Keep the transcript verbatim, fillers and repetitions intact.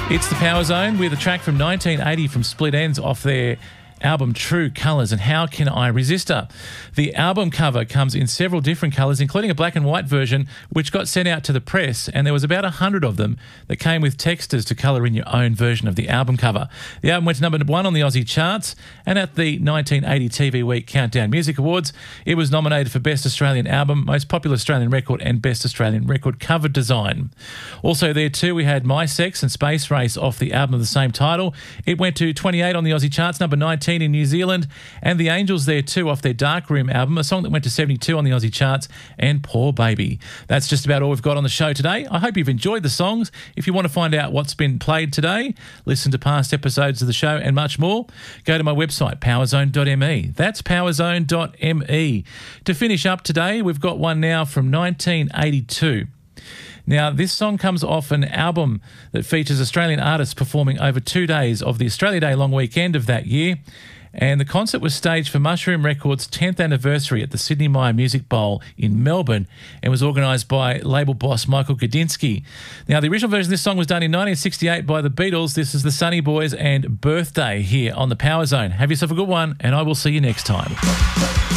It's the Power Zone with a track from nineteen eighty from Split Enz off their album True Colours, and How Can I Resist Her? The album cover comes in several different colours, including a black and white version which got sent out to the press, and there was about a hundred of them that came with texters to colour in your own version of the album cover. The album went to number one on the Aussie charts, and at the nineteen eighty T V Week Countdown Music Awards, it was nominated for Best Australian Album, Most Popular Australian Record and Best Australian Record Cover Design. Also there too we had My Sex and Space Race off the album of the same title. It went to twenty-eight on the Aussie charts, number nineteen in New Zealand, and The Angels there too off their Dark Room album, a song that went to seventy-two on the Aussie charts, and Poor Baby. That's just about all we've got on the show today. I hope you've enjoyed the songs. If you want to find out what's been played today, listen to past episodes of the show and much more, go to my website, powerzone dot m e. That's powerzone dot m e. To finish up today, we've got one now from nineteen eighty-two. Now, this song comes off an album that features Australian artists performing over two days of the Australia Day long weekend of that year, and the concert was staged for Mushroom Records' tenth anniversary at the Sydney Myer Music Bowl in Melbourne and was organised by label boss Michael Gudinski. Now, the original version of this song was done in nineteen sixty-eight by the Beatles. This is the Sunny Boys and Birthday here on the Power Zone. Have yourself a good one, and I will see you next time.